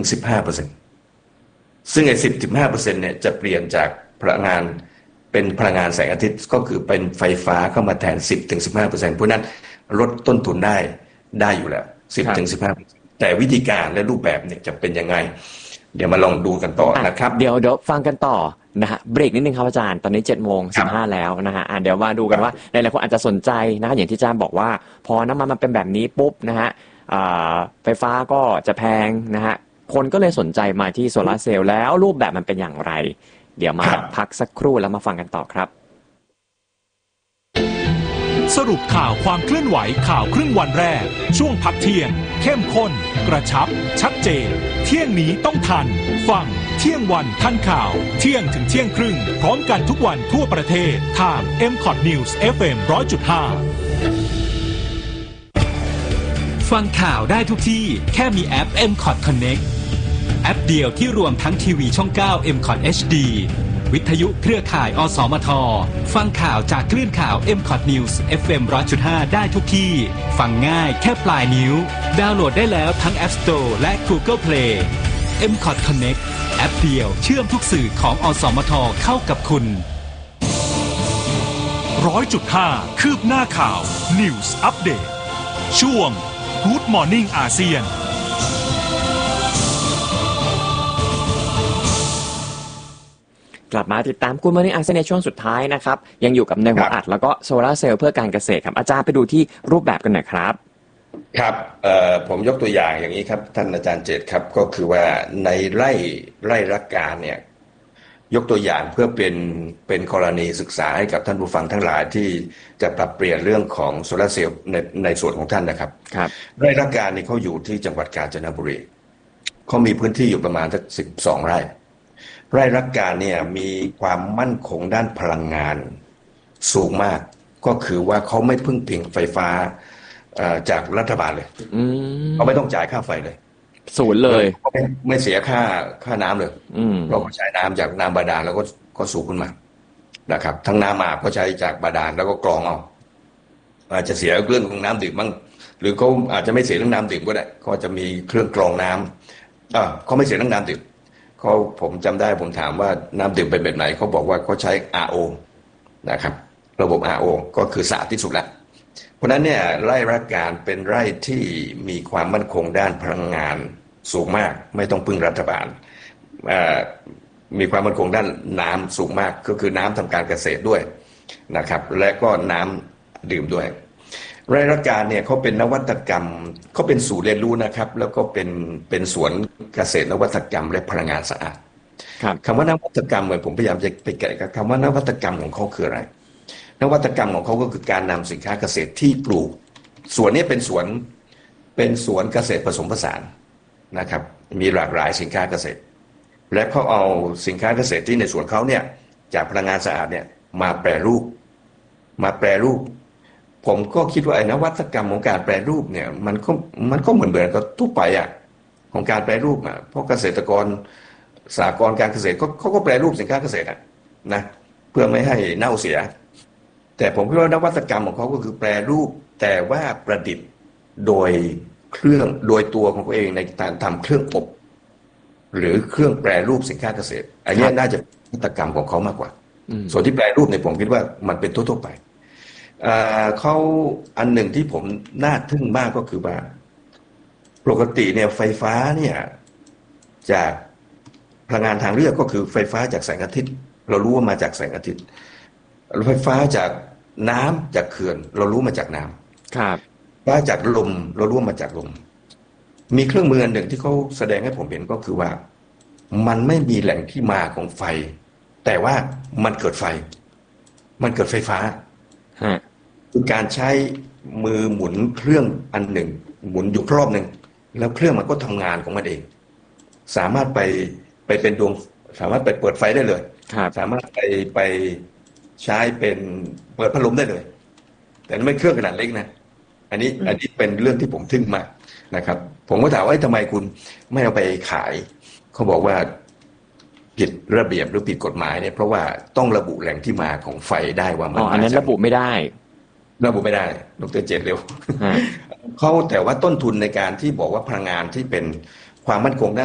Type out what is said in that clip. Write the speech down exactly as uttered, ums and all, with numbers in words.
สิบห้าเปอร์เซ็นต์ซึ่งไอ้สิบถึงห้าเปอร์เซ็นต์เนี่ยจะเปลี่ยนจากพลังงานเป็นพลังงานแสงอาทิตย์ก็คือเป็นไฟฟ้าเข้ามาแทน สิบถึงสิบห้าเปอร์เซ็นต์ เพราะนั้นลดต้นทุนได้ได้อยู่แล้ว สิบถึงสิบห้าเปอร์เซ็นต์ แต่วิธีการและรูปแบบเนี่ยจะเป็นยังไงเดี๋ยวมาลองดูกันต่อนะครับเดี๋ยวเดี๋ยวฟังกันต่อนะฮะเบรกนิดนึงครับอาจารย์ตอนนี้เจ็ดโมงสิบห้าแล้วนะฮะเดี๋ยวมาดูกันว่าหลายๆคนอาจจะสนใจนะอย่างที่อาจารย์บอกว่าพอน้ำมันมันเป็นแบบนี้ปุ๊บนะฮะไฟฟ้าก็จะแพงนะฮะคนก็เลยสนใจมาที่โซลาร์เซลล์แล้วรูปแบบมันเป็นอย่างไรเดี๋ยวมาพักสักครู่แล้วมาฟังกันต่อครับสรุปข่าวความเคลื่อนไหวข่าวครึ่งวันแรกช่วงพักเที่ยงเข้มข้นกระชับชัดเจนเที่ยงนี้ต้องทันฟังเที่ยงวันทันข่าวเที่ยงถึงเที่ยงครึ่งพร้อมกันทุกวันทั่วประเทศทาง เอ็ม คอท News เอฟ เอ็ม หนึ่งร้อยจุดห้า ฟังข่าวได้ทุกที่แค่มีแอป เอ็ม คอท Connect แอปเดียวที่รวมทั้งทีวีช่อง เก้า เอ็ม คอท เอช ดี วิทยุเครือข่าย อสมท ฟังข่าวจากคลื่นข่าว เอ็ม คอท News เอฟ เอ็ม หนึ่งร้อยจุดห้า ได้ทุกที่ฟังง่ายแค่ปลายนิ้วดาวน์โหลดได้แล้วทั้ง App Store และ Google Play เอ็ม คอท Connect แอปเดียวเชื่อมทุกสื่อของอสมทเข้ากับคุณ หนึ่งร้อยจุดห้า คืบหน้าข่าว News Update ช่วง Good Morning อาเซียนกลับมาติดตามกูมาในอาเซียนในช่วงสุดท้ายนะครับยังอยู่กับในหัวอัดแล้วก็โซลาร์เซลล์เพื่อการเกษตรครับอาจารย์ไปดูที่รูปแบบกันหน่อยครับครับเอ่อผมยกตัวอย่างอย่างนี้ครับท่านอาจารย์เจตครับก็คือว่าในไร่ไร่รักการเนี่ยยกตัวอย่างเพื่อเป็นเป็นกรณีศึกษาให้กับท่านผู้ฟังทั้งหลายที่จะปรับเปลี่ยนเรื่องของโซลาร์เซลล์ในในส่วนของท่านนะครับครับไร่รักการนี่เขาอยู่ที่จังหวัดกาญจนบุรีเขามีพื้นที่อยู่ประมาณสักสิบสองไร่ไร่รักการเนี่ยมีความมั่นคงด้านพลังงานสูงมากก็คือว่าเขาไม่พึ่งพิงไฟฟ้าจากรัฐบาลเลยเขาไม่ต้องจ่ายค่าไฟเลยศูนย์เลยไม่ไม่เสียค่าค่าน้ำเลยเราก็ใช้น้ำจากน้ำบาดาลแล้วก็ก็สูบขึ้นมานะครับทั้งน้ำอาบก็ใช้จากบาดาลแล้วก็กรองเอาอาจจะเสียเรื่องของน้ำดื่มบ้างหรือเขาอาจจะไม่เสียเรื่องน้ำดื่มก็ได้เขาจะมีเครื่องกรองน้ำอ่าเขาไม่เสียเรื่องน้ำดื่มเขาผมจำได้ผมถามว่าน้ำดื่มเป็นแบบไหนเขาบอกว่าเขาใช้ อาร์ โอ นะครับระบบ อาร์ โอ ก็คือสะอาดที่สุดแล้วเพราะนั้นเนี่ยไร่รักการเป็นไร่ที่มีความมั่นคงด้านพลังงานสูงมากไม่ต้องพึ่งรัฐบาลมีความมั่นคงด้านน้ำสูงมากก็คือน้ำทำการเกษตรด้วยนะครับและก็น้ำดื่มด้วยไร่รักการเนี่ยเขาเป็นนวัตกรรมเขาเป็นศูนย์เรียนรู้นะครับแล้วก็เป็นเป็นสวนเกษตรนวัตกรรมและพลังงานสะอาดคำว่านวัตกรรมเหมือนผมพยายามจะไปแกะกับคำว่านวัตกรรมของเขาคืออะไรนวัตกรรมของเขาก็คือการนำสินค้าเกษตรที่ปลูกสวนนี้เป็นสวนเป็นสวนเกษตรผสมผสานนะครับมีหลากหลายสินค้าเกษตรและเขาเอาสินค้าเกษตรที่ในสวนเขาเนี่ยจากพลังงานสะอาดเนี่ยมาแปรรูปมาแปรรูปผมก็คิดว่าไอ้นวัตกรรมของการแปรรูปเนี่ยมันก็มันก็เหมือนเหมือนกับทั่วไปอ่ะของการแปรรูปอ่ะเพราะเกษตรกรสหกรณ์การเกษตรเขาเขาก็แปรรูปสินค้าเกษตรอ่ะนะเพื่อไม่ให้เน่าเสียแต่ผมคิดว่านวัตกรรมของเขาก็คือแปรรูปแต่ว่าประดิษฐ์โดยเครื่องโดยตัวของเขาเองในการทำเครื่องอบหรือเครื่องแปรรูปสินค้าเกษตรอันนี้น่าจะนวัตกรรมของเขามากกว่าส่วนที่แปรรูปเนี่ยผมคิดว่ามันเป็นทั่วๆไปเขาอันหนึ่งที่ผมน่าทึ่งมากก็คือว่าปกติเนี่ยไฟฟ้าเนี่ยจากพลังงานทางเลือกก็คือไฟฟ้าจากแสงอาทิตย์เรารู้ว่ามาจากแสงอาทิตย์ไฟฟ้าจากน้ำจากเขื่อนเรารู้มาจากน้ำครับไฟฟ้าจากลมเรารู้มาจากลมมีเครื่องมืออันหนึ่งที่เขาแสดงให้ผมเห็นก็คือว่ามันไม่มีแหล่งที่มาของไฟแต่ว่ามันเกิดไฟมันเกิดไฟฟ้าคือการใช้มือหมุนเครื่องอันหนึ่งหมุนอยู่รอบหนึ่งแล้วเครื่องมันก็ทำงานของมันเองสามารถไปไปเป็นดวงสามารถไปเปิดไฟได้เลยสามารถไปไปใช้เป็นเปิดพัดลมได้เลยแต่ไม่เครื่องขนาดเล็กนะอันนี้อันนี้เป็นเรื่องที่ผมทึ่งมากนะครับผมก็ถามว่าทำไมคุณไม่เอาไปขายเขาบอกว่าผิดระเบียบหรือผิดกฎหมายเนี่ยเพราะว่าต้องระบุแหล่งที่มาของไฟได้ว่ามันอ๋ออันนั้นระบุไม่ได้ระบุไม่ได้ดร.เจตเร็วเขาแต่ว่าต้นทุนในการที่บอกว่าพลังงานที่เป็นความมั่นคงด้าน